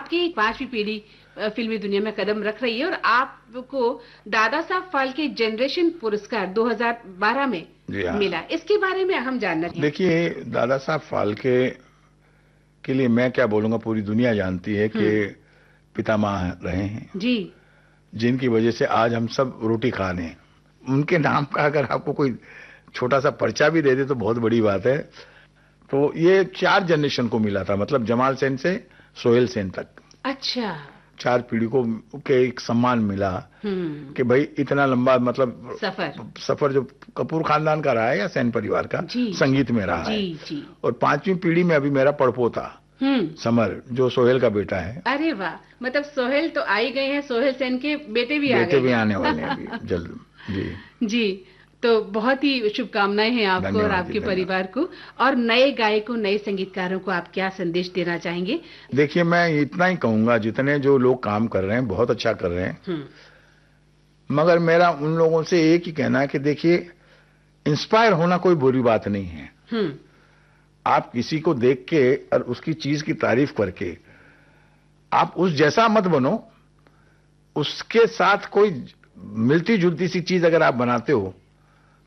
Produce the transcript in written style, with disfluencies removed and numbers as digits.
आपकी 5वीं पीढ़ी फिल्मी दुनिया में कदम रख रही है और आपको दादा साहब फाल्के जनरेशन पुरस्कार 2012 में मिला। इसके बारे में हम जानना चाहेंगे। देखिए, दादा साहब फाल्के के लिए मैं क्या बोलूंगा, पूरी दुनिया जानती है कि पितामह रहे हैं जी, जिनकी वजह से आज हम सब रोटी खा रहे हैं। उनके नाम का अगर आपको कोई छोटा सा पर्चा भी दे दे तो बहुत बड़ी बात है। तो ये 4 जनरेशन को मिला था, मतलब जमाल सेन से सोहेल सेन तक। अच्छा, 4 पीढ़ी को के एक सम्मान मिला कि भाई इतना लंबा मतलब सफर जो कपूर खानदान का रहा है या सेन परिवार का संगीत में रहा है। और 5वीं पीढ़ी में अभी मेरा पड़पोता समर, जो सोहेल का बेटा है। अरे वाह, मतलब सोहेल तो आ ही गए हैं, सोहेल सेन के बेटे भी आने वाले हैं अभी जल्द। जी, तो बहुत ही शुभकामनाएं हैं आपको और आपके परिवार को। और नए गायकों, नए संगीतकारों को आप क्या संदेश देना चाहेंगे? देखिए, मैं इतना ही कहूंगा, जितने जो लोग काम कर रहे हैं बहुत अच्छा कर रहे हैं, मगर मेरा उन लोगों से एक ही कहना है कि देखिए, इंस्पायर होना कोई बुरी बात नहीं है। आप किसी को देख के और उसकी चीज की तारीफ करके आप उस जैसा मत बनो, उसके साथ कोई मिलती जुलती सी चीज अगर आप बनाते हो